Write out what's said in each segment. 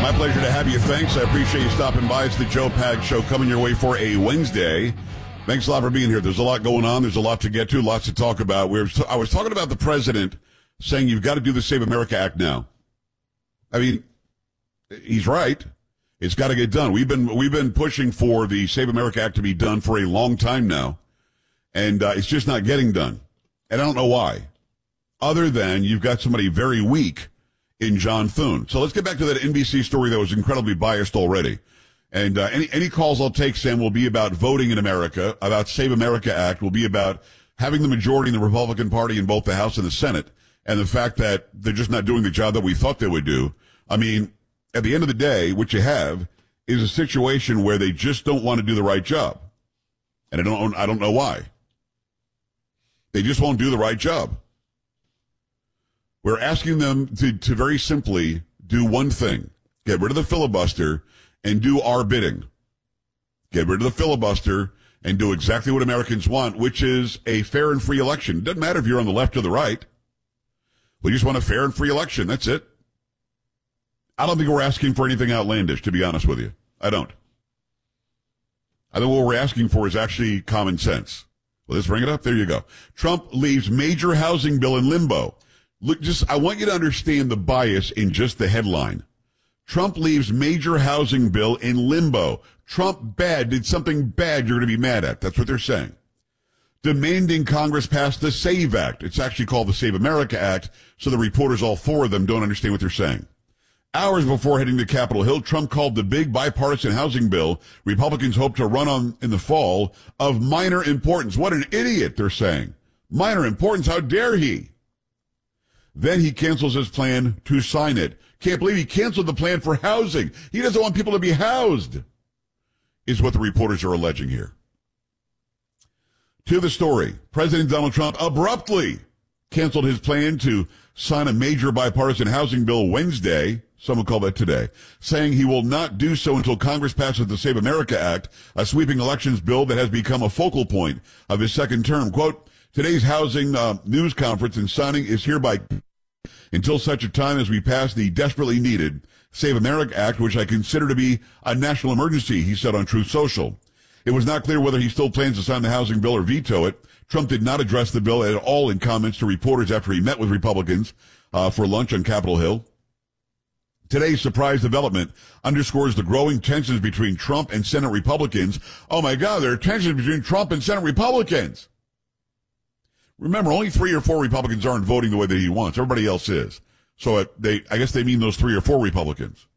My pleasure to have you. Thanks. I appreciate you stopping by. It's the Joe Pag Show coming your way for a Wednesday. Thanks a lot for being here. There's a lot going on. There's a lot to get to, lots to talk about. I was talking about the president saying you've got to do the Save America Act now. I mean, he's right. It's got to get done. We've been pushing for the Save America Act to be done for a long time now, and it's just not getting done. And I don't know why, other than you've got somebody very weak in John Thune. So let's get back to that NBC story that was incredibly biased already. And any calls I'll take, Sam, will be about voting in America, about Save America Act, will be about having the majority in the Republican Party in both the House and the Senate, and the fact that they're just not doing the job that we thought they would do. I mean, at the end of the day, what you have is a situation where they just don't want to do the right job. And I don't know why. They just won't do the right job. We're asking them to very simply do one thing. Get rid of the filibuster and do our bidding. Get rid of the filibuster and do exactly what Americans want, which is a fair and free election. It doesn't matter if you're on the left or the right. We just want a fair and free election. That's it. I don't think we're asking for anything outlandish, to be honest with you. I don't. I think what we're asking for is actually common sense. Well, let's bring it up. There you go. Trump leaves major housing bill in limbo. Look, I want you to understand the bias in just the headline. Trump leaves major housing bill in limbo. Trump did something bad you're going to be mad at. That's what they're saying. Demanding Congress pass the SAVE Act. It's actually called the Save America Act, so the reporters, all four of them, don't understand what they're saying. Hours before heading to Capitol Hill, Trump called the big bipartisan housing bill Republicans hope to run on in the fall of minor importance. What an idiot, they're saying. Minor importance, how dare he? Then he cancels his plan to sign it. Can't believe he canceled the plan for housing. He doesn't want people to be housed, is what the reporters are alleging here. To the story, President Donald Trump abruptly canceled his plan to sign a major bipartisan housing bill Wednesday, some would call that today, saying he will not do so until Congress passes the Save America Act, a sweeping elections bill that has become a focal point of his second term. Quote, today's housing news conference and signing is hereby until such a time as we pass the desperately needed Save America Act, which I consider to be a national emergency, he said on Truth Social. It was not clear whether he still plans to sign the housing bill or veto it. Trump did not address the bill at all in comments to reporters after he met with Republicans for lunch on Capitol Hill. Today's surprise development underscores the growing tensions between Trump and Senate Republicans. Oh my God, there are tensions between Trump and Senate Republicans. Remember, only 3 or 4 Republicans aren't voting the way that he wants. Everybody else is. So I guess they mean those 3 or 4 Republicans.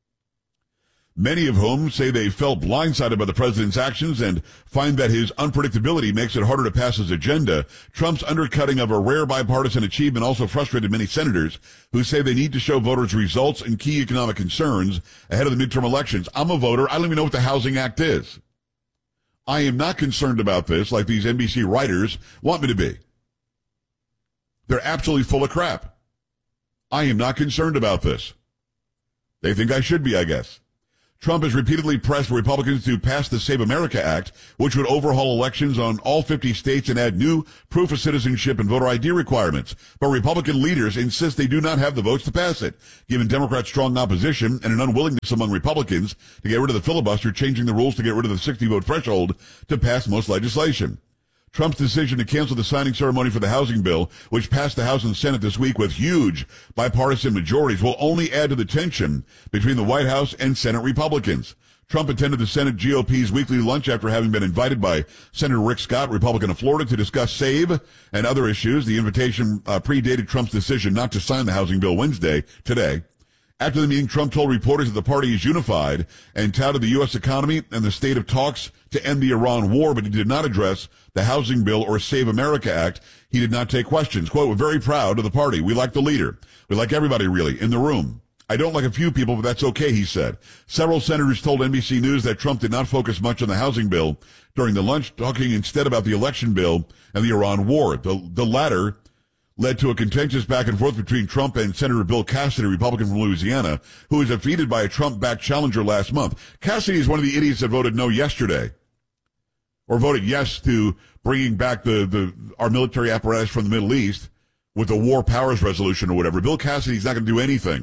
Many of whom say they felt blindsided by the president's actions and find that his unpredictability makes it harder to pass his agenda. Trump's undercutting of a rare bipartisan achievement also frustrated many senators who say they need to show voters results and key economic concerns ahead of the midterm elections. I'm a voter. I don't even know what the Housing Act is. I am not concerned about this like these NBC writers want me to be. They're absolutely full of crap. I am not concerned about this. They think I should be, I guess. Trump has repeatedly pressed Republicans to pass the Save America Act, which would overhaul elections on all 50 states and add new proof of citizenship and voter ID requirements. But Republican leaders insist they do not have the votes to pass it, given Democrats' strong opposition and an unwillingness among Republicans to get rid of the filibuster, changing the rules to get rid of the 60-vote threshold to pass most legislation. Trump's decision to cancel the signing ceremony for the housing bill, which passed the House and Senate this week with huge bipartisan majorities, will only add to the tension between the White House and Senate Republicans. Trump attended the Senate GOP's weekly lunch after having been invited by Senator Rick Scott, Republican of Florida, to discuss SAVE and other issues. The invitation predated Trump's decision not to sign the housing bill today. After the meeting, Trump told reporters that the party is unified and touted the U.S. economy and the state of talks to end the Iran war, but he did not address the housing bill or Save America Act. He did not take questions. Quote, we're very proud of the party. We like the leader. We like everybody, really, in the room. I don't like a few people, but that's okay, he said. Several senators told NBC News that Trump did not focus much on the housing bill during the lunch, talking instead about the election bill and the Iran war. The latter led to a contentious back and forth between Trump and Senator Bill Cassidy, Republican from Louisiana, who was defeated by a Trump-backed challenger last month. Cassidy is one of the idiots that voted no yesterday, or voted yes to bringing back our military apparatus from the Middle East with the War Powers Resolution or whatever. Bill Cassidy's not going to do anything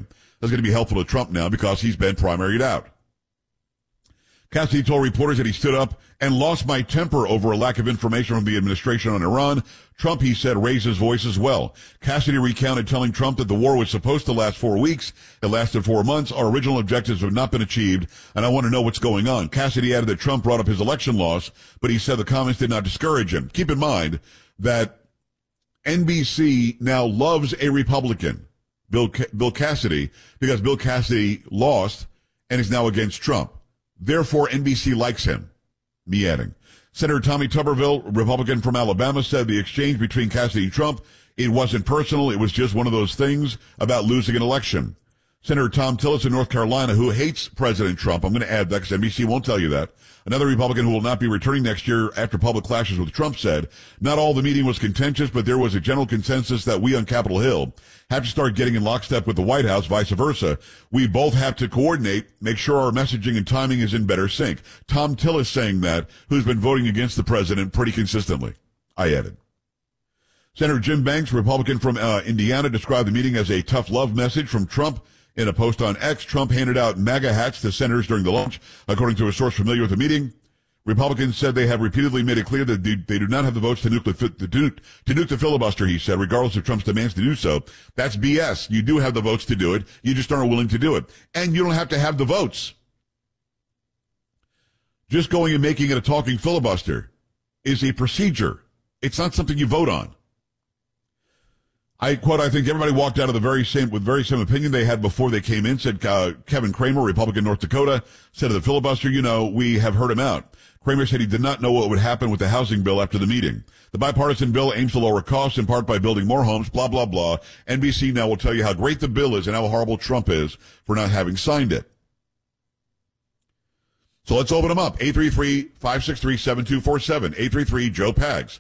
That's going to be helpful to Trump now because he's been primaried out. Cassidy told reporters that he stood up and lost my temper over a lack of information from the administration on Iran. Trump, he said, raised his voice as well. Cassidy recounted telling Trump that the war was supposed to last 4 weeks. It lasted 4 months. Our original objectives have not been achieved, and I want to know what's going on. Cassidy added that Trump brought up his election loss, but he said the comments did not discourage him. Keep in mind that NBC now loves a Republican, Bill Cassidy, because Bill Cassidy lost and is now against Trump. Therefore, NBC likes him. Me adding. Senator Tommy Tuberville, Republican from Alabama, said the exchange between Cassidy and Trump, it wasn't personal. It was just one of those things about losing an election. Senator Tom Tillis in North Carolina, who hates President Trump, I'm going to add that because NBC won't tell you that. Another Republican who will not be returning next year after public clashes with Trump said, not all the meeting was contentious, but there was a general consensus that we on Capitol Hill have to start getting in lockstep with the White House, vice versa. We both have to coordinate, make sure our messaging and timing is in better sync. Tom Tillis saying that, who's been voting against the president pretty consistently. I added. Senator Jim Banks, Republican from Indiana, described the meeting as a tough love message from Trump. In a post on X, Trump handed out MAGA hats to senators during the lunch. According to a source familiar with the meeting, Republicans said they have repeatedly made it clear that they do not have the votes to nuke the filibuster, he said, regardless of Trump's demands to do so. That's BS. You do have the votes to do it. You just aren't willing to do it. And you don't have to have the votes. Just going and making it a talking filibuster is a procedure. It's not something you vote on. I quote, I think everybody walked out of with very same opinion they had before they came in, said Kevin Cramer, Republican, North Dakota, said of the filibuster, we have heard him out. Cramer said he did not know what would happen with the housing bill after the meeting. The bipartisan bill aims to lower costs in part by building more homes, blah, blah, blah. NBC now will tell you how great the bill is and how horrible Trump is for not having signed it. So let's open them up. 833-563-7247. 833-JOE-PAGS.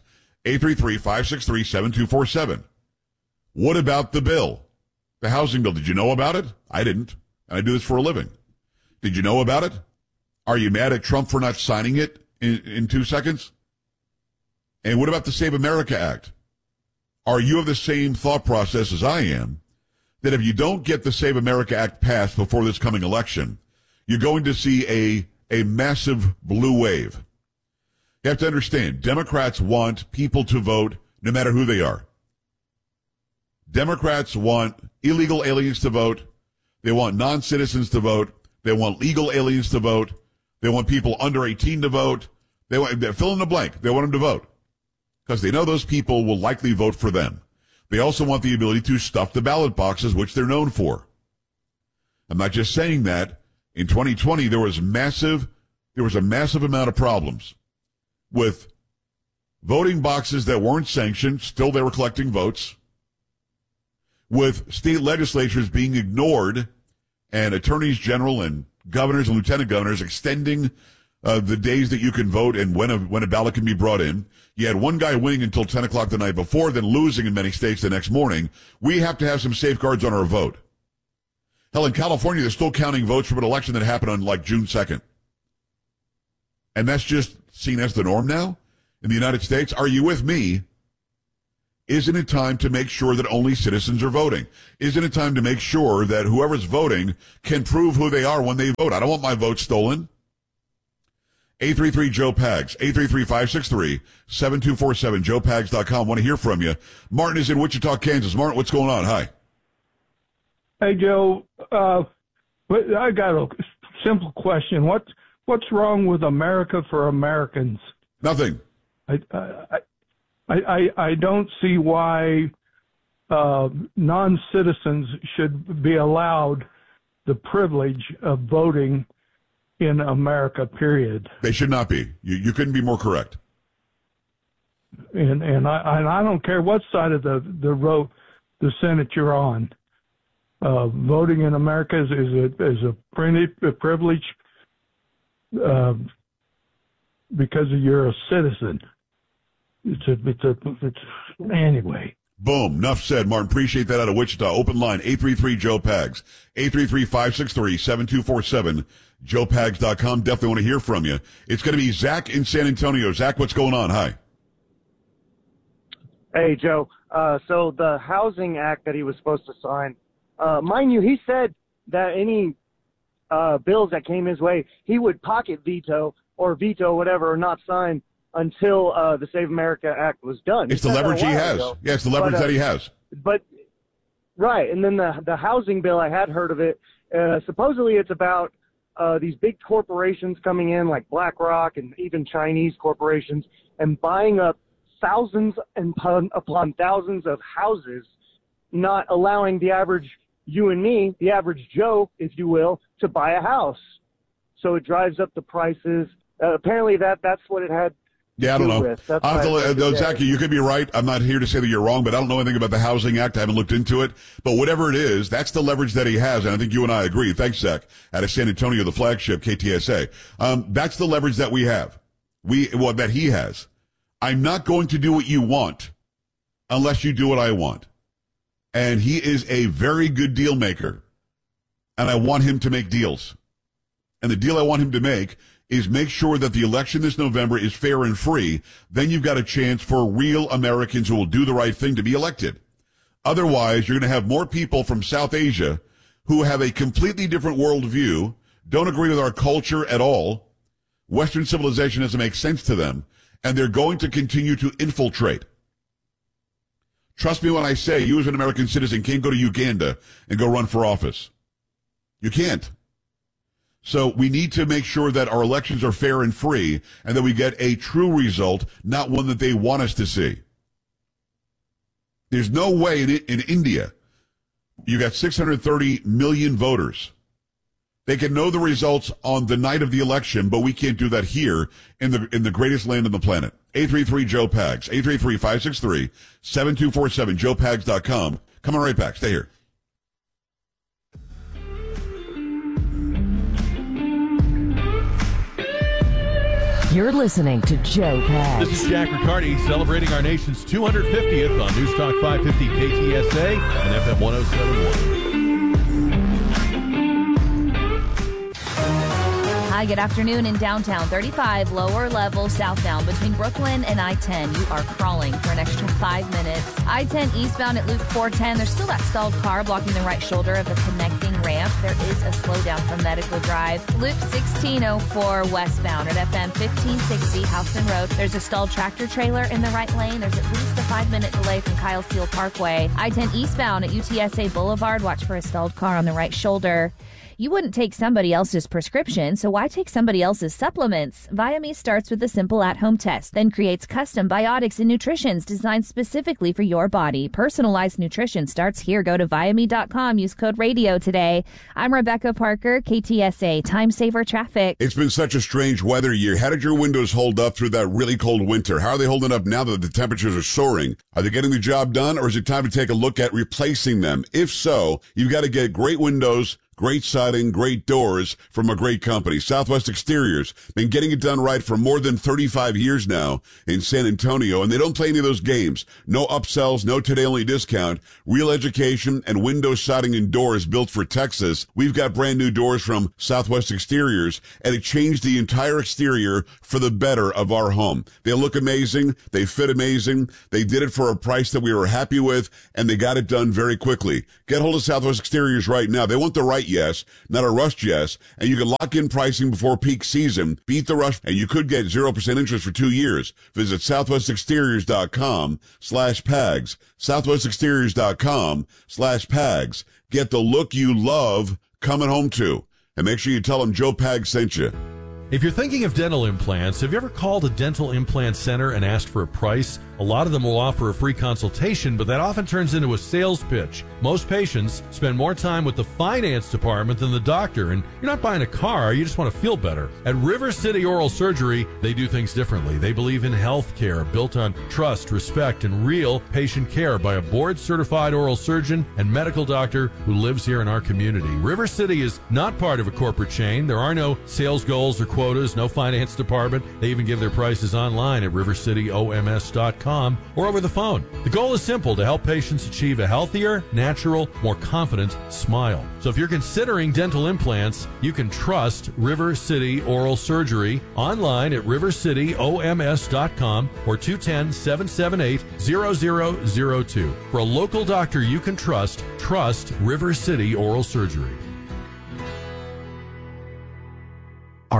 833-563-7247. What about the bill? The housing bill. Did you know about it? I didn't. And I do this for a living. Did you know about it? Are you mad at Trump for not signing it in 2 seconds? And what about the Save America Act? Are you of the same thought process as I am, that if you don't get the Save America Act passed before this coming election, you're going to see a massive blue wave? You have to understand, Democrats want people to vote no matter who they are. Democrats want illegal aliens to vote. They want non-citizens to vote. They want legal aliens to vote. They want people under 18 to vote. They're fill in the blank. They want them to vote because they know those people will likely vote for them. They also want the ability to stuff the ballot boxes, which they're known for. I'm not just saying that. In 2020, there was a massive amount of problems with voting boxes that weren't sanctioned. Still, they were collecting votes. With state legislatures being ignored and attorneys general and governors and lieutenant governors extending the days that you can vote and when a ballot can be brought in. You had one guy winning until 10 o'clock the night before, then losing in many states the next morning. We have to have some safeguards on our vote. Hell, in California, they're still counting votes from an election that happened on like June 2nd. And that's just seen as the norm now in the United States. Are you with me? Isn't it time to make sure that only citizens are voting? Isn't it time to make sure that whoever's voting can prove who they are when they vote? I don't want my vote stolen. 833-JOE-PAGS, 833-563-7247, joepags.com. Want to hear from you. Martin is in Wichita, Kansas. Martin, what's going on? Hi. Hey, Joe. I got a simple question. What's wrong with America for Americans? Nothing. I don't see why non-citizens should be allowed the privilege of voting in America, period. They should not be. You couldn't be more correct. And I don't care what side of the Senate you're on. Voting in America is a privilege because you're a citizen. It's anyway. Boom. Enough said, Martin. Appreciate that out of Wichita. Open line, 833-JOE-PAGS, 833-563-7247, joepags.com. Definitely want to hear from you. It's going to be Zach in San Antonio. Zach, what's going on? Hi. Hey, Joe. So the Housing Act that he was supposed to sign, mind you, he said that any bills that came his way, he would pocket veto or veto whatever or not sign until the Save America Act was done. It's the leverage he has. Yeah, it's the leverage that he has. But right, and then the housing bill, I had heard of it. Supposedly it's about these big corporations coming in like BlackRock and even Chinese corporations and buying up thousands upon thousands of houses, not allowing the average you and me, the average Joe, if you will, to buy a house. So it drives up the prices. Apparently that's what it had. Yeah, I don't know. Zach, you could be right. I'm not here to say that you're wrong, but I don't know anything about the Housing Act. I haven't looked into it. But whatever it is, that's the leverage that he has, and I think you and I agree. Thanks, Zach, out of San Antonio, the flagship, KTSA. That's the leverage that we have. That he has. I'm not going to do what you want unless you do what I want. And he is a very good deal maker, and I want him to make deals. And the deal I want him to make is make sure that the election this November is fair and free. Then you've got a chance for real Americans who will do the right thing to be elected. Otherwise, you're going to have more people from South Asia who have a completely different worldview, don't agree with our culture at all. Western civilization doesn't make sense to them, and they're going to continue to infiltrate. Trust me when I say you as an American citizen can't go to Uganda and go run for office. You can't. So we need to make sure that our elections are fair and free and that we get a true result, not one that they want us to see. There's no way in India, you got 630 million voters. They can know the results on the night of the election, but we can't do that here in the greatest land on the planet. 833-JOE-PAGS, 833-563-7247, joepags.com. Coming right back. Stay here. You're listening to Joe Pags. This is Jack Riccardi celebrating our nation's 250th on News Talk 550 KTSA and FM 107.1. Hi, good afternoon in downtown. 35 lower level southbound between Brooklyn and I-10. You are crawling for an extra 5 minutes. I-10 eastbound at Loop 410. There's still that stalled car blocking the right shoulder of the connecting ramp. There is a slowdown from Medical Drive. Loop 1604 westbound at FM 1560 Houston Road. There's a stalled tractor trailer in the right lane. There's at least a 5-minute delay from Kyle Steele Parkway. I-10 eastbound at UTSA Boulevard. Watch for a stalled car on the right shoulder. You wouldn't take somebody else's prescription, so why take somebody else's supplements? Viame starts with a simple at-home test, then creates custom biotics and nutritions designed specifically for your body. Personalized nutrition starts here. Go to Viame.com. Use code RADIO today. I'm Rebecca Parker, KTSA, Time Saver Traffic. It's been such a strange weather year. How did your windows hold up through that really cold winter? How are they holding up now that the temperatures are soaring? Are they getting the job done, or is it time to take a look at replacing them? If so, you've got to get great windows, great siding, great doors from a great company. Southwest Exteriors, been getting it done right for more than 35 years now in San Antonio, and they don't play any of those games. No upsells, no today-only discount. Real education and window siding and doors built for Texas. We've got brand new doors from Southwest Exteriors, and it changed the entire exterior for the better of our home. They look amazing. They fit amazing. They did it for a price that we were happy with, and they got it done very quickly. Get hold of Southwest Exteriors right now. They want the right yes, not a rushed yes, and you can lock in pricing before peak season. Beat the rush, and you could get 0% interest for 2 years. Visit southwestexteriors.com/PAGS. southwestexteriors.com/PAGS. Get the look you love coming home to. And make sure you tell them Joe Pags sent you. If you're thinking of dental implants, have you ever called a dental implant center and asked for a price? A lot of them will offer a free consultation, but that often turns into a sales pitch. Most patients spend more time with the finance department than the doctor, and you're not buying a car, you just want to feel better. At River City Oral Surgery, they do things differently. They believe in health care built on trust, respect, and real patient care by a board-certified oral surgeon and medical doctor who lives here in our community. River City is not part of a corporate chain. There are no sales goals or quotas, no finance department. They even give their prices online at rivercityoms.com or over the phone. The goal is simple: to help patients achieve a healthier, natural, more confident smile. So if you're considering dental implants, you can trust River City Oral Surgery online at rivercityoms.com or 210-778-0002. For a local doctor you can trust River City Oral Surgery.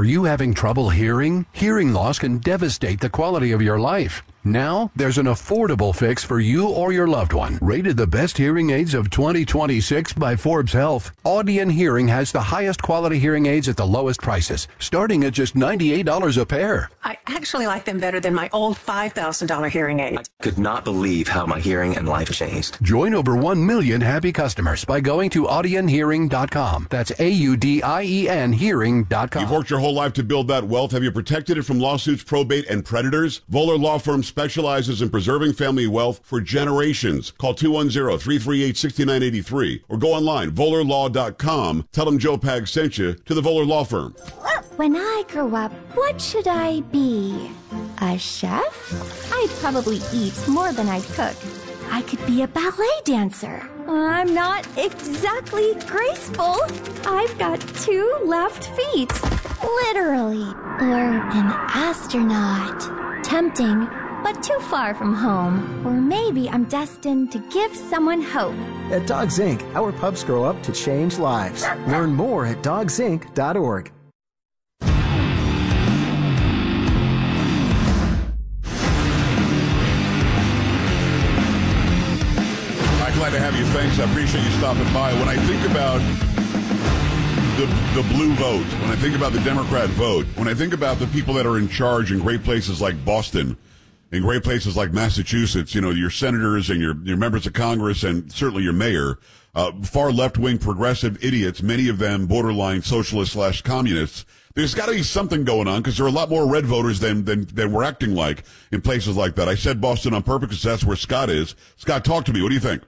Are you having trouble hearing? Hearing loss can devastate the quality of your life. Now, there's an affordable fix for you or your loved one. Rated the best hearing aids of 2026 by Forbes Health, Audion Hearing has the highest quality hearing aids at the lowest prices, starting at just $98 a pair. I actually like them better than my old $5,000 hearing aid. I could not believe how my hearing and life changed. Join over 1 million happy customers by going to audionhearing.com. That's AUDIEN hearing.com. You've worked your whole life to build that wealth. Have you protected it from lawsuits, probate, and predators? Voller Law Firm specializes in preserving family wealth for generations. Call 210-338-6983 or go online, vollerlaw.com. Tell them Joe Pag sent you to the Voller Law Firm. When I grow up, what should I be? A chef? I'd probably eat more than I'd cook. I could be a ballet dancer. I'm not exactly graceful. I've got 2 left feet. Literally. Or an astronaut. Tempting, but too far from home. Or maybe I'm destined to give someone hope. At Dogs Inc., our pups grow up to change lives. Learn more at dogsinc.org. Glad to have you. Thanks. I appreciate you stopping by. When I think about the blue vote, when I think about the Democrat vote, when I think about the people that are in charge in great places like Boston, in great places like Massachusetts, your senators and your members of Congress and certainly your mayor, far left-wing progressive idiots, many of them borderline socialist/communists, there's got to be something going on because there are a lot more red voters than we're acting like in places like that. I said Boston on purpose because that's where Scott is. Scott, talk to me. What do you think?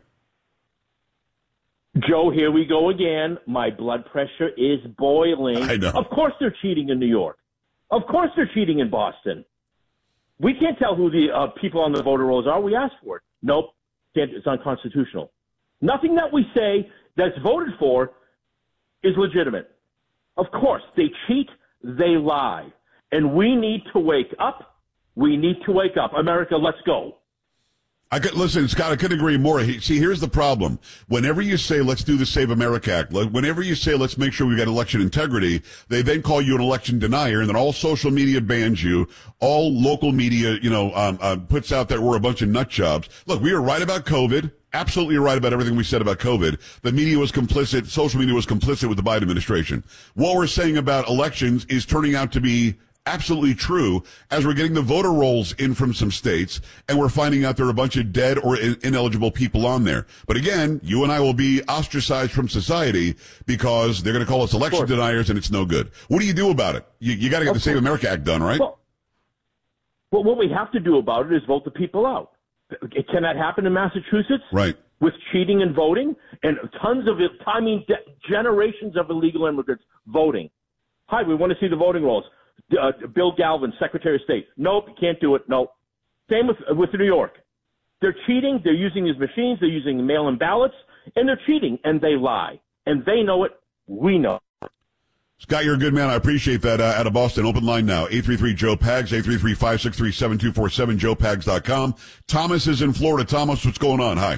Joe, here we go again. My blood pressure is boiling. I know. Of course they're cheating in New York. Of course they're cheating in Boston. We can't tell who the people on the voter rolls are. We asked for it. Nope. It's unconstitutional. Nothing that we say that's voted for is legitimate. Of course, they cheat, they lie. And we need to wake up. We need to wake up. America, let's go. Listen, Scott, I couldn't agree more. See, here's the problem. Whenever you say, let's do the Save America Act, whenever you say, let's make sure we got election integrity, they then call you an election denier, and then all social media bans you, all local media, puts out that we're a bunch of nut jobs. Look, we were right about COVID. Absolutely right about everything we said about COVID. The media was complicit. Social media was complicit with the Biden administration. What we're saying about elections is turning out to be absolutely true as we're getting the voter rolls in from some states and we're finding out there are a bunch of dead or ineligible people on there. But again, you and I will be ostracized from society because they're going to call us election deniers and it's no good. What do you do about it? You got to get the Save America Act done, right? Well, what we have to do about it is vote the people out. Can that happen in Massachusetts? Right. With cheating and voting and tons of generations of illegal immigrants voting. Hi, we want to see the voting rolls. Bill Galvin, Secretary of State. Nope, you can't do it. Nope. Same with New York. They're cheating. They're using these machines. They're using mail-in ballots, and they're cheating, and they lie. And they know it. We know it. Scott, you're a good man. I appreciate that. Out of Boston, open line now. 833-JOE-PAGS, 833-563-7247, joepags.com. Thomas is in Florida. Thomas, what's going on? Hi.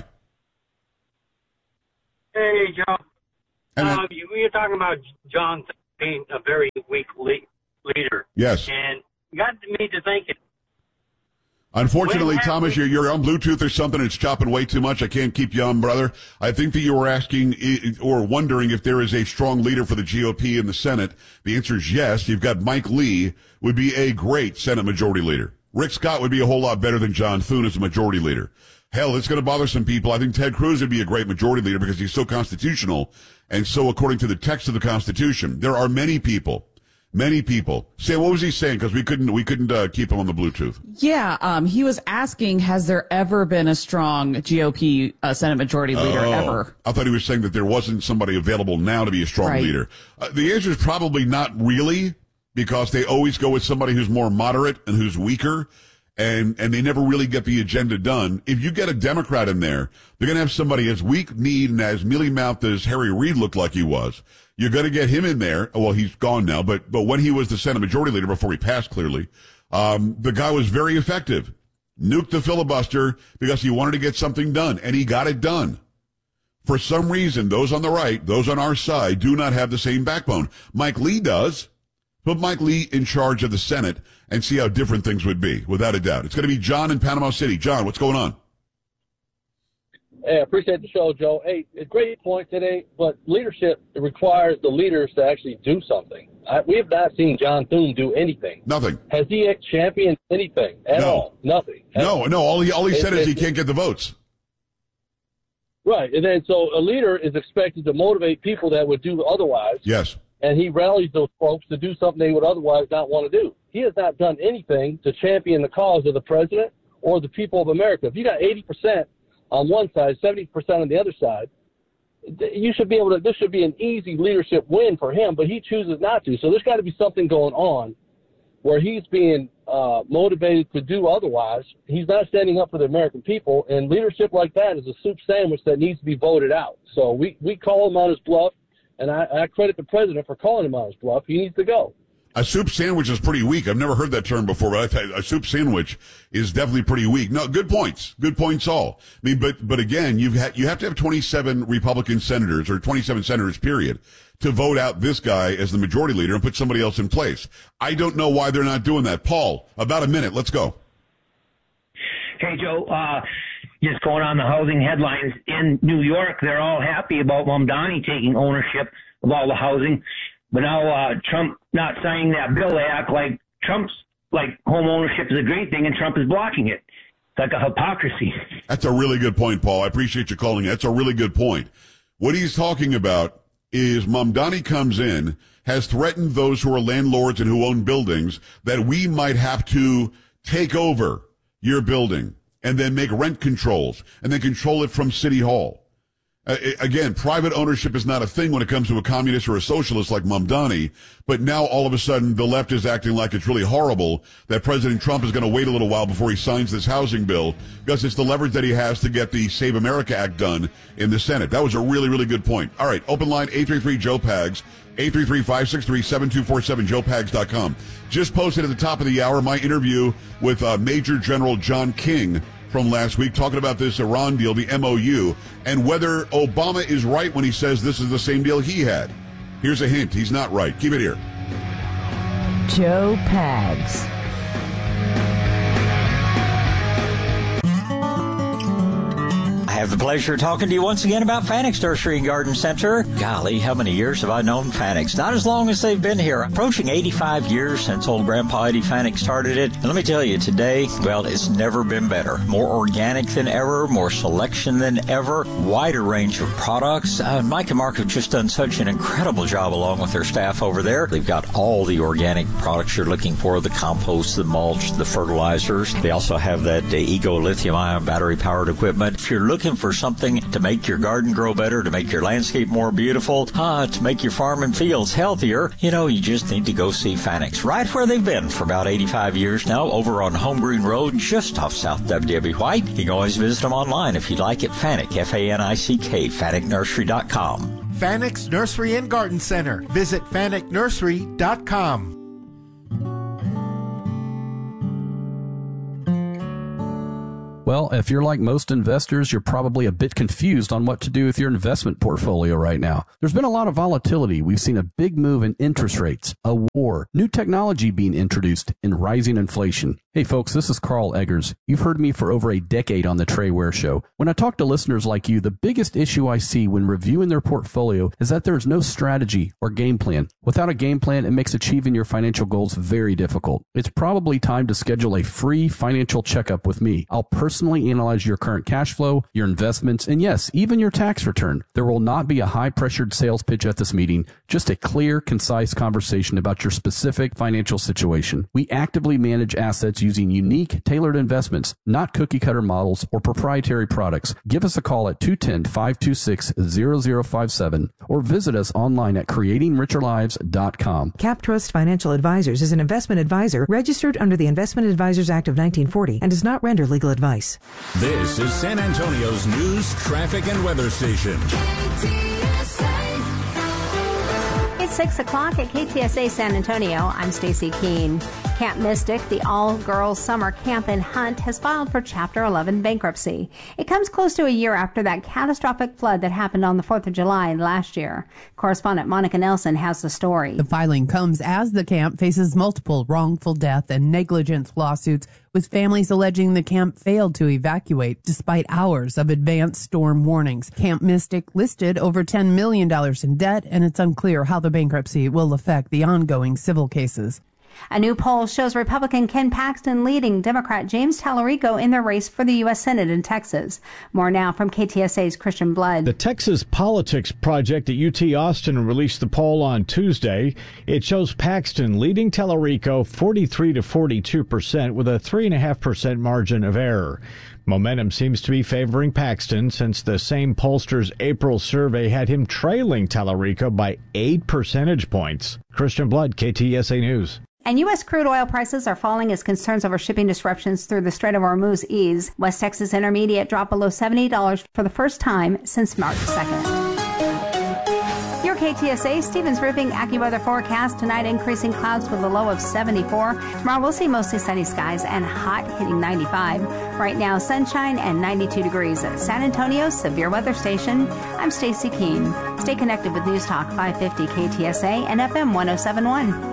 Hey, Joe. We were talking about John being a very weak leader. Yes. And got me to thinking. Unfortunately, Thomas, you're on Bluetooth or something. It's chopping way too much. I can't keep you on, brother. I think that you were asking or wondering if there is a strong leader for the GOP in the Senate. The answer is yes. You've got Mike Lee would be a great Senate majority leader. Rick Scott would be a whole lot better than John Thune as a majority leader. Hell, it's going to bother some people. I think Ted Cruz would be a great majority leader because he's so constitutional and so according to the text of the Constitution. There are many people. Sam, what was he saying? Because we couldn't keep him on the Bluetooth. Yeah, he was asking, has there ever been a strong GOP Senate Majority Leader ever? I thought he was saying that there wasn't somebody available now to be a strong leader. The answer is probably not really, because they always go with somebody who's more moderate and who's weaker, and they never really get the agenda done. If you get a Democrat in there, they're going to have somebody as weak-kneed and as mealy-mouthed as Harry Reid looked like he was. You're going to get him in there. Well, he's gone now, but when he was the Senate Majority Leader before he passed, clearly, the guy was very effective. Nuked the filibuster because he wanted to get something done, and he got it done. For some reason, those on the right, those on our side, do not have the same backbone. Mike Lee does. Put Mike Lee in charge of the Senate and see how different things would be, without a doubt. It's going to be John in Panama City. John, what's going on? Hey, I appreciate the show, Joe. Hey, a great point today, but leadership requires the leaders to actually do something. We have not seen John Thune do anything. Nothing. Has he championed anything at all? Nothing. No. All he said is he can't get the votes. Right, and then so a leader is expected to motivate people that would do otherwise. Yes. And he rallies those folks to do something they would otherwise not want to do. He has not done anything to champion the cause of the president or the people of America. If you got 80% on one side, 70% on the other side, you should be able to. This should be an easy leadership win for him, but he chooses not to. So there's got to be something going on where he's being motivated to do otherwise. He's not standing up for the American people, and leadership like that is a soup sandwich that needs to be voted out. So we call him on his bluff, and I credit the president for calling him on his bluff. He needs to go. A soup sandwich is pretty weak. I've never heard that term before, but a soup sandwich is definitely pretty weak. No, good points. Good points all. I mean, but again, you have to have 27 Republican senators, or 27 senators, period, to vote out this guy as the majority leader and put somebody else in place. I don't know why they're not doing that. Paul, about a minute. Let's go. Hey, Joe, just going on the housing headlines in New York, they're all happy about Mamdani taking ownership of all the housing. But now Trump not signing that bill, they act like Trump's home ownership is a great thing and Trump is blocking it. It's like a hypocrisy. That's a really good point, Paul. I appreciate you calling it. That's a really good point. What he's talking about is Mamdani comes in, has threatened those who are landlords and who own buildings that we might have to take over your building and then make rent controls and then control it from City Hall. Again, private ownership is not a thing when it comes to a communist or a socialist like Mamdani, but now all of a sudden the left is acting like it's really horrible that President Trump is going to wait a little while before he signs this housing bill because it's the leverage that he has to get the Save America Act done in the Senate. That was a really, really good point. All right, open line 833-JOE-PAGS, 833-563-7247, joepags.com. Just posted at the top of the hour my interview with Major General John King from last week, talking about this Iran deal, the MOU, and whether Obama is right when he says this is the same deal he had. Here's a hint. He's not right. Keep it here. Joe Pags. I have the pleasure of talking to you once again about Fanix Nursery and Garden Center. Golly, how many years have I known Fanix? Not as long as they've been here. Approaching 85 years since old Grandpa Eddie Fanix started it. And let me tell you, today, well, it's never been better. More organic than ever, more selection than ever, wider range of products. Mike and Mark have just done such an incredible job along with their staff over there. They've got all the organic products you're looking for, the compost, the mulch, the fertilizers. They also have that Ego lithium-ion battery-powered equipment. If you're looking for something to make your garden grow better, to make your landscape more beautiful, to make your farm and fields healthier, you just need to go see Fanix. Right where they've been for about 85 years now, over on Home Green Road, just off South W.W. White. You can always visit them online if you'd like at Fanick, F-A-N-I-C-K, FanickNursery.com. Fanix Nursery and Garden Center. Visit FanickNursery.com. Well, if you're like most investors, you're probably a bit confused on what to do with your investment portfolio right now. There's been a lot of volatility. We've seen a big move in interest rates, a war, new technology being introduced, and rising inflation. Hey folks, this is Carl Eggers. You've heard me for over a decade on the Trey Ware Show. When I talk to listeners like you, the biggest issue I see when reviewing their portfolio is that there's no strategy or game plan. Without a game plan, it makes achieving your financial goals very difficult. It's probably time to schedule a free financial checkup with me. I'll personally analyze your current cash flow, your investments, and yes, even your tax return. There will not be a high-pressured sales pitch at this meeting, just a clear, concise conversation about your specific financial situation. We actively manage assets using unique, tailored investments, not cookie-cutter models or proprietary products. Give us a call at 210-526-0057 or visit us online at creatingricherlives.com. CapTrust Financial Advisors is an investment advisor registered under the Investment Advisors Act of 1940 and does not render legal advice. This is San Antonio's news, traffic, and weather station. It's 6 o'clock at KTSA San Antonio. I'm Stacy Keene. Camp Mystic, the all-girls summer camp in Hunt, has filed for Chapter 11 bankruptcy. It comes close to a year after that catastrophic flood that happened on the 4th of July last year. Correspondent Monica Nelson has the story. The filing comes as the camp faces multiple wrongful death and negligence lawsuits, with families alleging the camp failed to evacuate despite hours of advanced storm warnings. Camp Mystic listed over $10 million in debt, and it's unclear how the bankruptcy will affect the ongoing civil cases. A new poll shows Republican Ken Paxton leading Democrat James Tallarico in the race for the U.S. Senate in Texas. More now from KTSA's Christian Blood. The Texas Politics Project at UT Austin released the poll on Tuesday. It shows Paxton leading Tallarico 43 to 42% with a 3.5% margin of error. Momentum seems to be favoring Paxton since the same pollster's April survey had him trailing Tallarico by 8 percentage points. Christian Blood, KTSA News. And U.S. crude oil prices are falling as concerns over shipping disruptions through the Strait of Hormuz ease. West Texas Intermediate dropped below $70 for the first time since March 2nd. Your KTSA Stevens Roofing AccuWeather forecast. Tonight, increasing clouds with a low of 74. Tomorrow, we'll see mostly sunny skies and hot, hitting 95. Right now, sunshine and 92 degrees at San Antonio's Severe Weather Station. I'm Stacy Keene. Stay connected with News Talk 550 KTSA and FM 1071.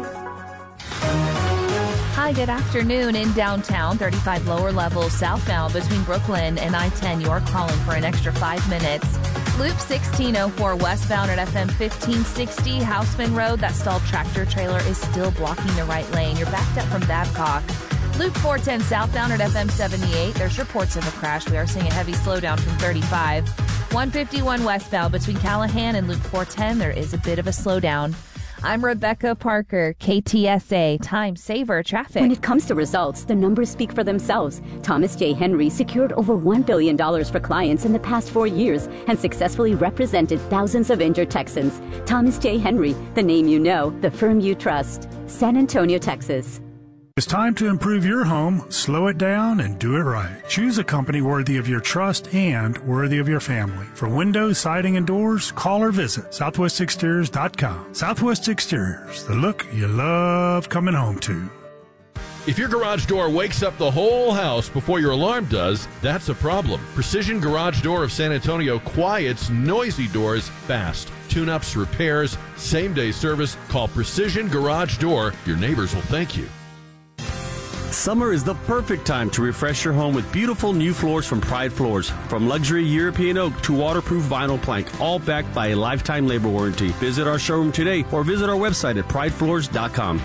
Hi, good afternoon. In downtown, 35 lower levels southbound between Brooklyn and I-10. You are crawling for an extra 5 minutes. Loop 1604 westbound at FM 1560 Houseman Road. That stalled tractor trailer is still blocking the right lane. You're backed up from Babcock. Loop 410 southbound at FM 78. There's reports of a crash. We are seeing a heavy slowdown from 35. 151 westbound between Callahan and Loop 410. There is a bit of a slowdown. I'm Rebecca Parker, KTSA Time Saver Traffic. When it comes to results, the numbers speak for themselves. Thomas J. Henry secured over $1 billion for clients in the past 4 years and successfully represented thousands of injured Texans. Thomas J. Henry, the name you know, the firm you trust. San Antonio, Texas. It's time to improve your home, slow it down, and do it right. Choose a company worthy of your trust and worthy of your family. For windows, siding, and doors, call or visit southwestexteriors.com. Southwest Exteriors, the look you love coming home to. If your garage door wakes up the whole house before your alarm does, that's a problem. Precision Garage Door of San Antonio quiets noisy doors fast. Tune-ups, repairs, same-day service. Call Precision Garage Door. Your neighbors will thank you. Summer is the perfect time to refresh your home with beautiful new floors from Pride Floors. From luxury European oak to waterproof vinyl plank, all backed by a lifetime labor warranty. Visit our showroom today or visit our website at pridefloors.com.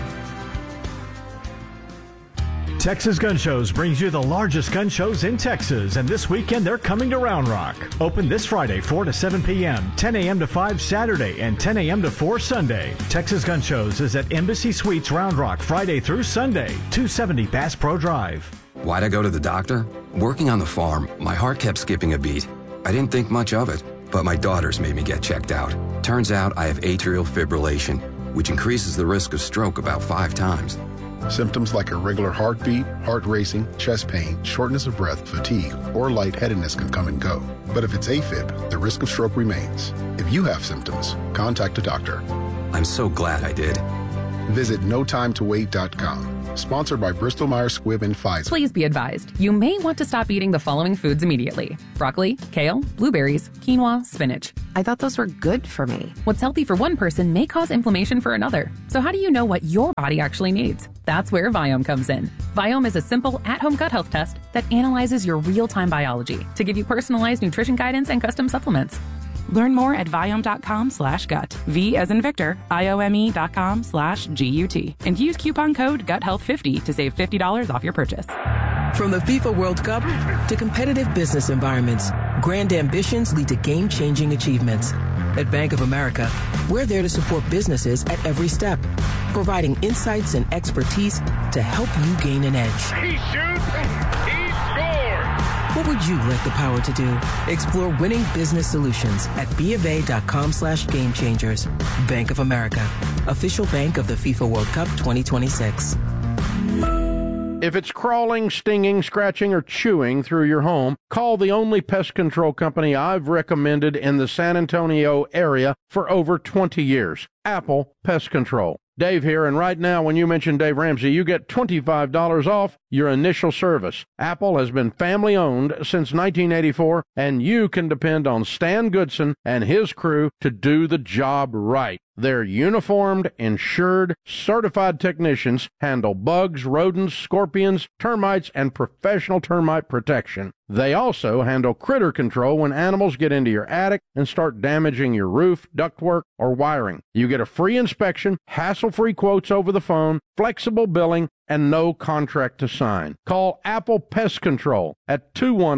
Texas Gun Shows brings you the largest gun shows in Texas, and this weekend they're coming to Round Rock. Open this Friday, 4 to 7 p.m., 10 a.m. to 5 Saturday, and 10 a.m. to 4 Sunday. Texas Gun Shows is at Embassy Suites Round Rock Friday through Sunday, 270 Bass Pro Drive. Why'd I go to the doctor? Working on the farm, my heart kept skipping a beat. I didn't think much of it, but my daughters made me get checked out. Turns out I have atrial fibrillation, which increases the risk of stroke about 5 times. Symptoms like irregular heartbeat, heart racing, chest pain, shortness of breath, fatigue, or lightheadedness can come and go. But if it's AFib, the risk of stroke remains. If you have symptoms, contact a doctor. I'm so glad I did. Visit notimetowait.com. Sponsored by Bristol Myers Squibb and Pfizer. Please be advised, you may want to stop eating the following foods immediately: broccoli, kale, blueberries, quinoa, spinach. I thought those were good for me. What's healthy for one person may cause inflammation for another. So how do you know what your body actually needs? That's where Viome comes in. Viome is a simple, at-home gut health test that analyzes your real-time biology to give you personalized nutrition guidance and custom supplements. Learn more at Viome.com/gut. V as in Victor, IOME.com/GUT. And use coupon code GUTHEALTH50 to save $50 off your purchase. From the FIFA World Cup to competitive business environments, grand ambitions lead to game-changing achievements. At Bank of America, we're there to support businesses at every step, providing insights and expertise to help you gain an edge. He shoots, he scores! What would you like the power to do? Explore winning business solutions at BofA.com/gamechangers. Bank of America, official bank of the FIFA World Cup 2026. If it's crawling, stinging, scratching, or chewing through your home, call the only pest control company I've recommended in the San Antonio area for over 20 years, Apple Pest Control. Dave here, and right now when you mention Dave Ramsey, you get $25 off your initial service. Apple has been family-owned since 1984, and you can depend on Stan Goodson and his crew to do the job right. Their uniformed, insured, certified technicians handle bugs, rodents, scorpions, termites, and professional termite protection. They also handle critter control when animals get into your attic and start damaging your roof, ductwork, or wiring. You get a free inspection, hassle-free quotes over the phone, flexible billing, and no contract to sign. Call Apple Pest Control at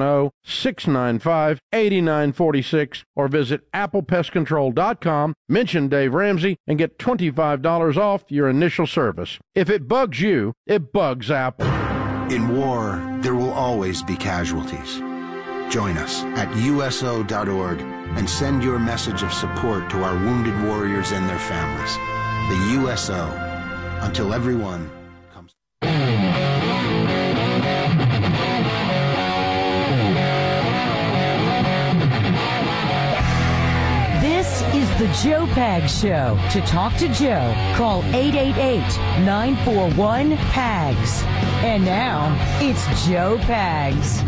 210-695-8946 or visit applepestcontrol.com, mention Dave Ramsey, and get $25 off your initial service. If it bugs you, it bugs Apple. In war, there will always be casualties. Join us at USO.org and send your message of support to our wounded warriors and their families. The USO, until everyone comes. This is the Joe Pags Show. To talk to Joe, call 888-941-PAGS. And now, it's Joe Pags.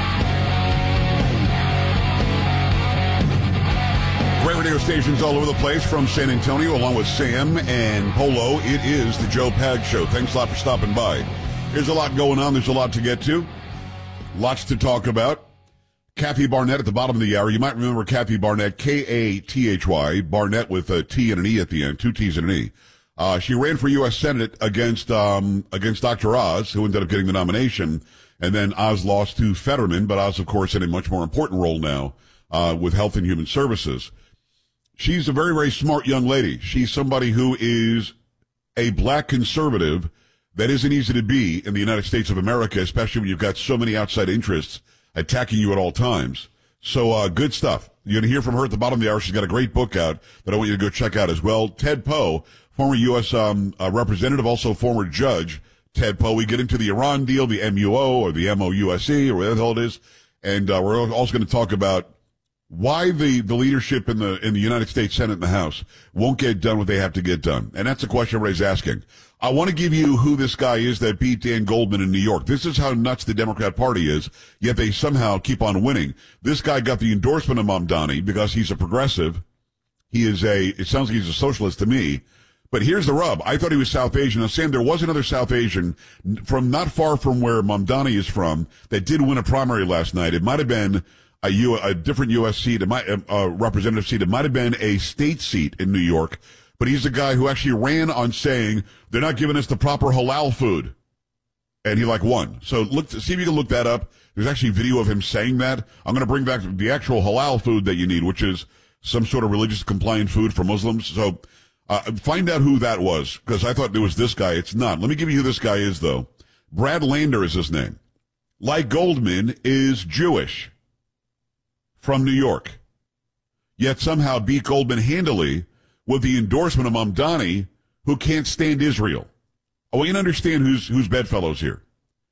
Great radio stations all over the place from San Antonio, along with Sam and Polo. It is the Joe Pags Show. Thanks a lot for stopping by. There's a lot going on. There's a lot to get to. Lots to talk about. Kathy Barnett at the bottom of the hour. You might remember Kathy Barnett, K-A-T-H-Y, Barnett with a T and an E at the end, two T's and an E. She ran for U.S. Senate against Dr. Oz, who ended up getting the nomination, and then Oz lost to Fetterman, but Oz, of course, in a much more important role now with Health and Human Services. She's a very, very smart young lady. She's somebody who is a black conservative that isn't easy to be in the United States of America, especially when you've got so many outside interests attacking you at all times. So good stuff. You're going to hear from her at the bottom of the hour. She's got a great book out that I want you to go check out as well. Ted Poe, former U.S. representative, also former judge. Ted Poe. We get into the Iran deal, the MUO or the MOUSE or whatever the hell it is. And we're also going to talk about why the leadership in the United States Senate and the House won't get done what they have to get done. And that's the question everybody's asking. I want to give you who this guy is that beat Dan Goldman in New York. This is how nuts the Democrat Party is, yet they somehow keep on winning. This guy got the endorsement of Mamdani because he's a progressive. It sounds like he's a socialist to me. But here's the rub. I thought he was South Asian. Now, Sam, there was another South Asian from not far from where Mamdani is from that did win a primary last night. It might have been a different U.S. seat, representative seat. It might have been a state seat in New York. But he's the guy who actually ran on saying they're not giving us the proper halal food. And he won. So see if you can look that up. There's actually video of him saying that. I'm going to bring back the actual halal food that you need, which is some sort of religious compliant food for Muslims. So find out who that was, because I thought it was this guy. It's not. Let me give you who this guy is, though. Brad Lander is his name. Like Goldman, is Jewish from New York, yet somehow beat Goldman handily with the endorsement of Mamdani, who can't stand Israel. I want you to understand who's bedfellows here.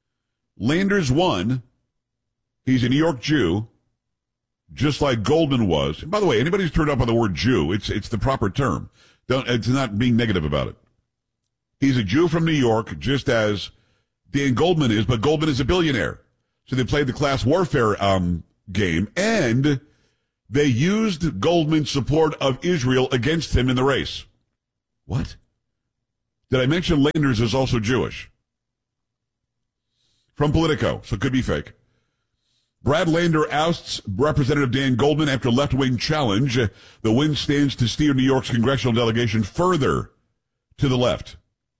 Landers won. He's a New York Jew, just like Goldman was. And by the way, anybody who's turned up on the word Jew, it's the proper term. It's not being negative about it. He's a Jew from New York, just as Dan Goldman is, but Goldman is a billionaire. So they played the class warfare game, and they used Goldman's support of Israel against him in the race. What? Did I mention Landers is also Jewish? From Politico, so it could be fake. Brad Lander ousts Representative Dan Goldman after left-wing challenge. The win stands to steer New York's congressional delegation further to the left.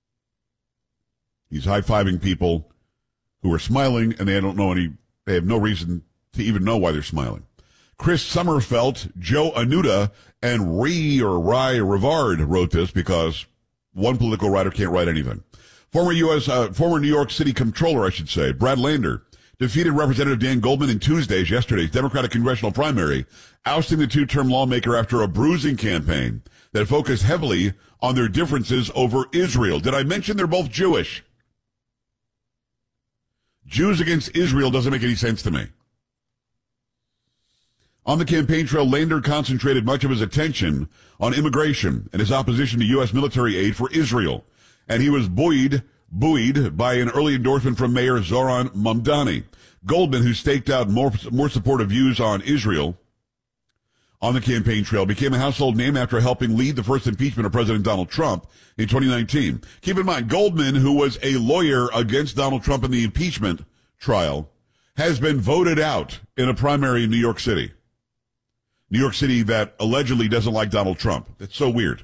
He's high-fiving people who are smiling, and they have no reason to even know why they're smiling. Chris Sommerfeld, Joe Anuda, and Rai Rivard wrote this because one political writer can't write anything. Former New York City Comptroller, Brad Lander, defeated Representative Dan Goldman in yesterday's Democratic congressional primary, ousting the two-term lawmaker after a bruising campaign that focused heavily on their differences over Israel. Did I mention they're both Jewish? Jews against Israel doesn't make any sense to me. On the campaign trail, Lander concentrated much of his attention on immigration and his opposition to U.S. military aid for Israel. And he was buoyed by an early endorsement from Mayor Zoran Mamdani. Goldman, who staked out more supportive views on Israel on the campaign trail, became a household name after helping lead the first impeachment of President Donald Trump in 2019. Keep in mind, Goldman, who was a lawyer against Donald Trump in the impeachment trial, has been voted out in a primary in New York City. New York City that allegedly doesn't like Donald Trump. That's so weird.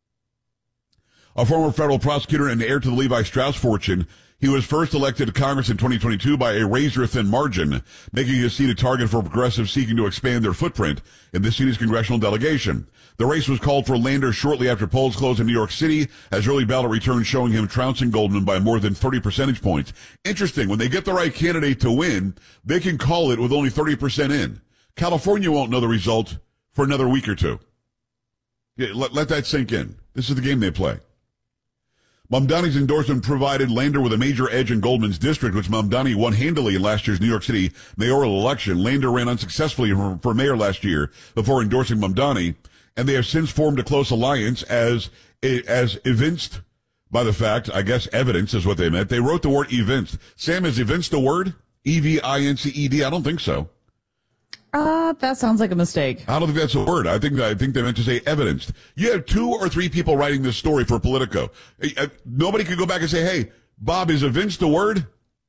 A former federal prosecutor and heir to the Levi Strauss fortune, he was first elected to Congress in 2022 by a razor-thin margin, making his seat a target for progressives seeking to expand their footprint in this city's congressional delegation. The race was called for Lander shortly after polls closed in New York City, as early ballot returns showing him trouncing Goldman by more than 30 percentage points. Interesting, when they get the right candidate to win, they can call it with only 30% in. California won't know the result for another week or two. Yeah, let that sink in. This is the game they play. Mamdani's endorsement provided Lander with a major edge in Goldman's district, which Mamdani won handily in last year's New York City mayoral election. Lander ran unsuccessfully for mayor last year before endorsing Mamdani, and they have since formed a close alliance as evinced by the fact, I guess evidence is what they meant. They wrote the word evinced. Sam, is evinced a word? E-V-I-N-C-E-D? I don't think so. That sounds like a mistake. I don't think that's a word. I think they meant to say evidenced. You have 2 or 3 people writing this story for Politico. Nobody could go back and say, hey, Bob, is evinced a word?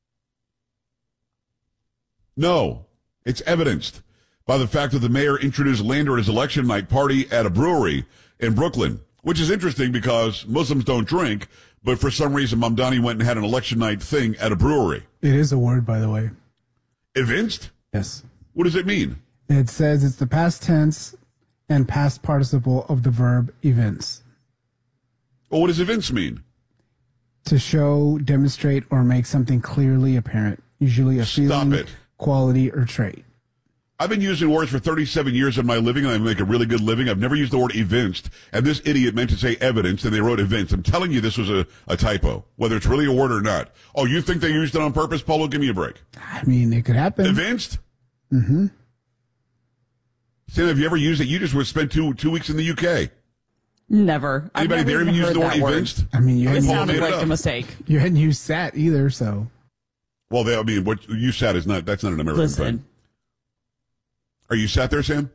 No, it's evidenced by the fact that the mayor introduced Lander at his election night party at a brewery in Brooklyn, which is interesting because Muslims don't drink, but for some reason Mamdani went and had an election night thing at a brewery. It is a word, by the way. Evinced? Yes. What does it mean? It says it's the past tense and past participle of the verb evince. Well, what does evince mean? To show, demonstrate, or make something clearly apparent, usually a feeling, quality, or trait. I've been using words for 37 years of my living, and I make a really good living. I've never used the word evinced, and this idiot meant to say evidence, and they wrote evinced. I'm telling you this was a typo, whether it's really a word or not. Oh, you think they used it on purpose, Paulo? Give me a break. I mean, it could happen. Evinced? Mm-hmm. Sam, have you ever used it? You just spent two weeks in the UK. Never. Anybody there even use the word evinced? I mean, it sounded like a mistake. You hadn't used sat either, so. Well, what you sat is not, that's not an American thing. Are you sat there, Sam?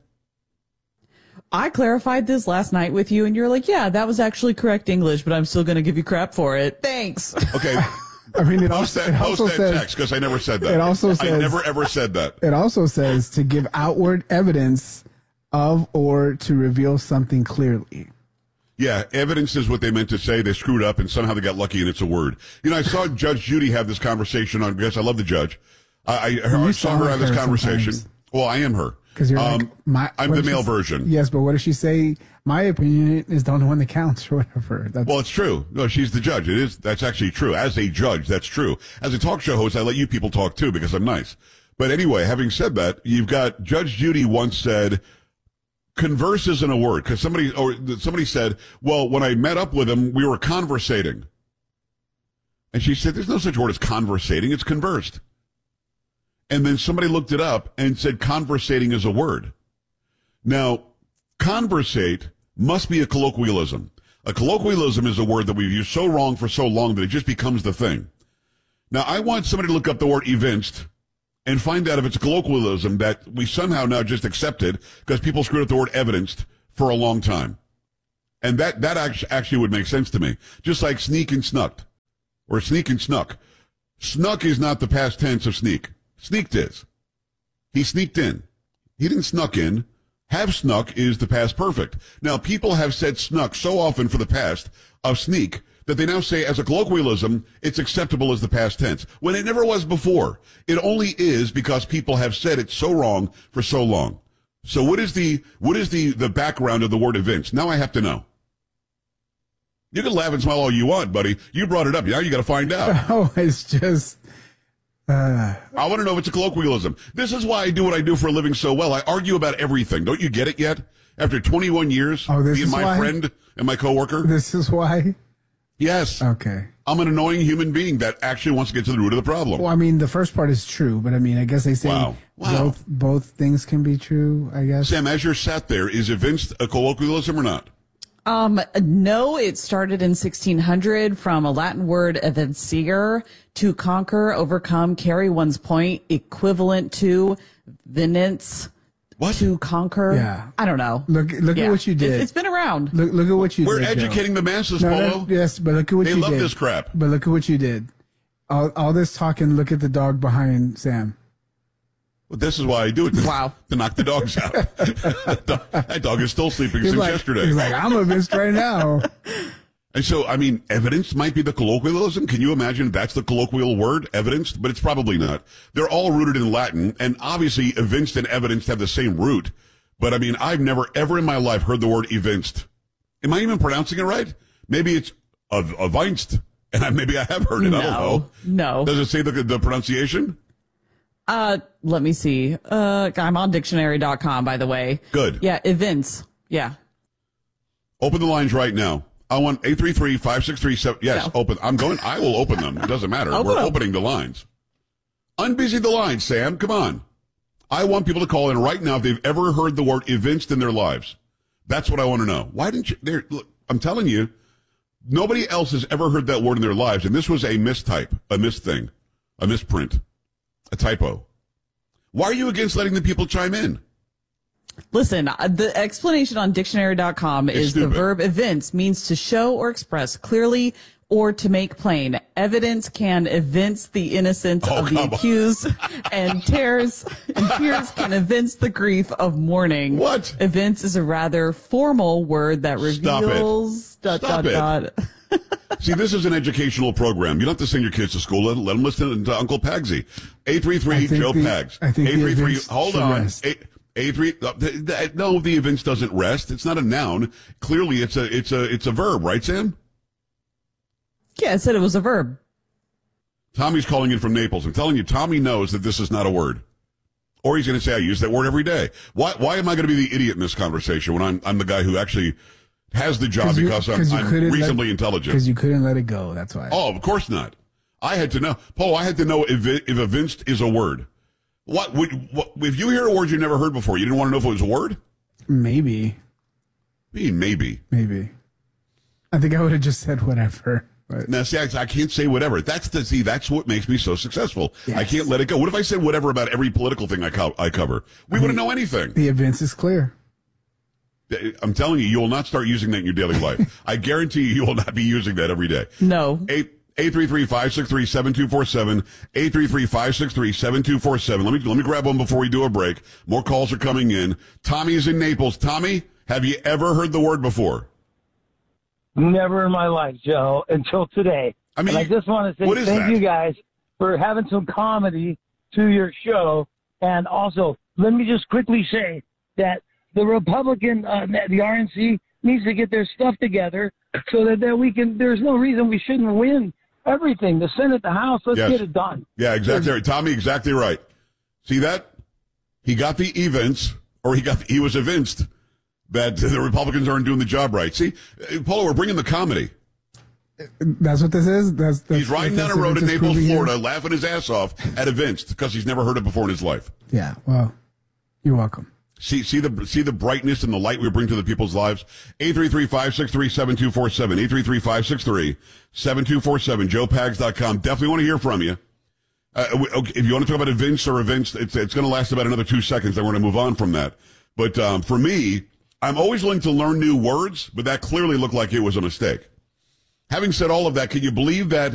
I clarified this last night with you, and you're like, yeah, that was actually correct English, but I'm still going to give you crap for it. Thanks. Okay. I mean, post that text, because I never said that. It also says, I never ever said that. It also says to give outward evidence of or to reveal something clearly. Yeah, evidence is what they meant to say. They screwed up, and somehow they got lucky, and it's a word. You know, I saw Judge Judy have this conversation on, because I love the judge. I saw her have this conversation. Sometimes. Well, I am her. Because you're I'm the male version. Yes, but what does she say? My opinion is the only one that counts or whatever. Well, it's true. No, she's the judge. That's actually true. As a judge, that's true. As a talk show host, I let you people talk too because I'm nice. But anyway, having said that, you've got Judge Judy once said, converse isn't a word. Because somebody said, well, when I met up with him, we were conversating. And she said, there's no such word as conversating. It's conversed. And then somebody looked it up and said conversating is a word. Now, conversate must be a colloquialism. A colloquialism is a word that we've used so wrong for so long that it just becomes the thing. Now, I want somebody to look up the word evinced and find out if it's a colloquialism that we somehow now just accepted because people screwed up the word evidenced for a long time. And that actually would make sense to me. Just like sneak and snucked, or sneak and snuck. Snuck is not the past tense of sneak. Sneaked is. He sneaked in. He didn't snuck in. Have snuck is the past perfect. Now, people have said snuck so often for the past of sneak that they now say as a colloquialism, it's acceptable as the past tense, when it never was before. It only is because people have said it so wrong for so long. So what is the background of the word evince? Now I have to know. You can laugh and smile all you want, buddy. You brought it up. Now you got to find out. Oh, it's just... I want to know if it's a colloquialism. This is why I do what I do for a living so well. I argue about everything. Don't you get it yet? After 21 years being my friend and my coworker? This is why? Yes. Okay. I'm an annoying human being that actually wants to get to the root of the problem. Well, I mean, the first part is true, but I mean, I guess they say both things can be true, I guess. Sam, as you're sat there, is evinced a colloquialism or not? No, it started in 1600 from a Latin word evincere, to conquer, overcome, carry one's point, equivalent to venence. What? To conquer? Yeah. I don't know. Look at what you did. It's been around. Look at what you did. We're educating the masses, No, Polo. yes, but look at what you did. They love this crap. But look at what you did. All this talking, look at the dog behind Sam. Well, this is why I do it. To knock the dogs out. That dog is still sleeping since yesterday. He's like, I'm evinced right now. And so, I mean, evidence might be the colloquialism. Can you imagine that's the colloquial word, evidenced? But it's probably not. They're all rooted in Latin, and obviously evinced and evidenced have the same root. But, I mean, I've never, ever in my life heard the word evinced. Am I even pronouncing it right? Maybe it's evinced, and maybe I have heard it. I don't know. No. Does it say the pronunciation? Let me see. I'm on dictionary.com, by the way. Good. Yeah, events. Yeah. Open the lines right now. I want 833-563-7. Yes, open. I will open them. It doesn't matter. We're opening the lines. Unbusy the lines, Sam. Come on. I want people to call in right now if they've ever heard the word evinced in their lives. That's what I want to know. Why didn't you? Look, I'm telling you, nobody else has ever heard that word in their lives, and this was a mistype, a misthing, a misprint, a typo. Why are you against letting the people chime in? Listen, the explanation on dictionary.com is stupid. The verb evince means to show or express clearly or to make plain. Evidence can evince the innocence of the accused, and tears can evince the grief of mourning. What? Evince is a rather formal word that reveals... Stop it. See, this is an educational program. You don't have to send your kids to school. Let them listen to Uncle Pagsy. 833-JOE-PAGS. I think 833. Hold on. Rest. 833. No, the evince doesn't rest. It's not a noun. Clearly, it's a verb, right, Sam? Yeah, I said it was a verb. Tommy's calling in from Naples. I'm telling you, Tommy knows that this is not a word. Or he's going to say, I use that word every day. Why am I going to be the idiot in this conversation when I'm the guy who actually has the job because I'm reasonably intelligent? Because you couldn't let it go, that's why. Oh, of course not. I had to know. Paul, I had to know if evinced is a word. What if you hear a word you never heard before, you didn't want to know if it was a word? Maybe. Maybe. I think I would have just said whatever. But. Now, see, I can't say whatever. That's what makes me so successful. Yes. I can't let it go. What if I said whatever about every political thing I cover? We wouldn't know anything. The evidence is clear. I'm telling you, you will not start using that in your daily life. I guarantee you will not be using that every day. No. 833-563-7247. 833-563-7247. Let me grab one before we do a break. More calls are coming in. Tommy is in Naples. Tommy, have you ever heard the word before? Never in my life, Joe, until today. I mean, and I just want to say thank you guys for having some comedy to your show. And also, let me just quickly say that the Republican, the RNC, needs to get their stuff together so that we can. There's no reason we shouldn't win everything. The Senate, the House, let's get it done. Yeah, exactly right. Tommy, exactly right. See that? He got the events, or he was evinced that the Republicans aren't doing the job right. See, Paulo, we're bringing the comedy. That's what this is? He's riding down a road in Naples, Florida, laughing his ass off at events because he's never heard it before in his life. Yeah, well, you're welcome. See the brightness and the light we bring to the people's lives? 833-563-7247. 833-563-7247. JoePags.com. Definitely want to hear from you. If you want to talk about events or events, it's going to last about another 2 seconds. Then we're going to move on from that. But for me, I'm always willing to learn new words, but that clearly looked like it was a mistake. Having said all of that, can you believe that